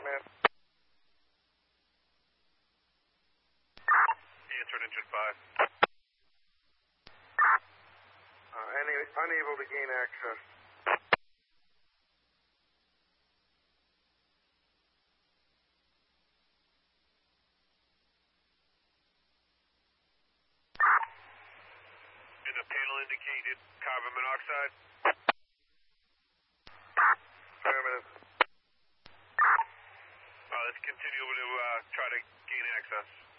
command. Answer engine 5. Unable to gain access. And the panel indicated carbon monoxide. Affirmative. Let's continue to try to gain access.